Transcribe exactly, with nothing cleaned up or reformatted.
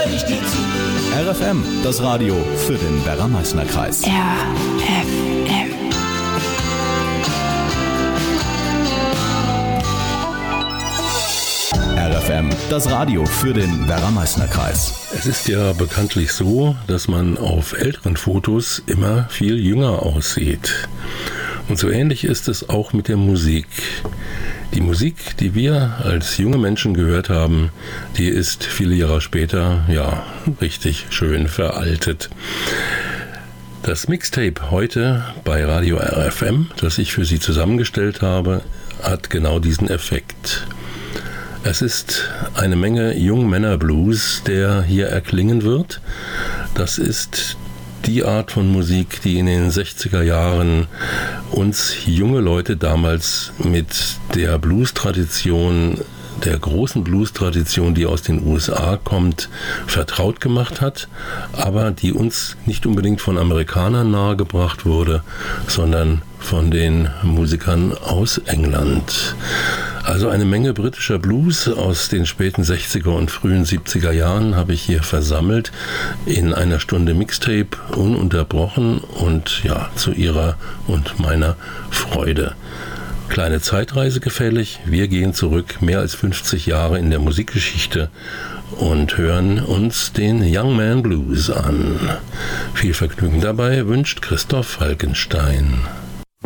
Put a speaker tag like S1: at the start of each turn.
S1: hör ich dir zu.
S2: R F M, das Radio für den Werra-Meißner-Kreis.
S3: R F M.
S2: R F M, das Radio für den Werra-Meißner-Kreis.
S4: Es ist ja bekanntlich so, dass man auf älteren Fotos immer viel jünger aussieht. Und so ähnlich ist es auch mit der Musik. Die Musik, die wir als junge Menschen gehört haben, die ist viele Jahre später, ja, richtig schön veraltet. Das Mixtape heute bei Radio R F M, das ich für Sie zusammengestellt habe, hat genau diesen Effekt. Es ist eine Menge Jungmänner-Blues, der hier erklingen wird. Das ist die Art von Musik, die in den sechziger Jahren uns junge Leute damals mit der Blues-Tradition, der großen Blues-Tradition, die aus den U S A kommt, vertraut gemacht hat, aber die uns nicht unbedingt von Amerikanern nahegebracht wurde, sondern von den Musikern aus England. Also eine Menge britischer Blues aus den späten sechziger und frühen siebziger Jahren habe ich hier versammelt in einer Stunde Mixtape, ununterbrochen und ja, zu Ihrer und meiner Freude. Kleine Zeitreise gefällig, wir gehen zurück mehr als fünfzig Jahre in der Musikgeschichte und hören uns den Young Man Blues an. Viel Vergnügen dabei wünscht Christoph Falkenstein.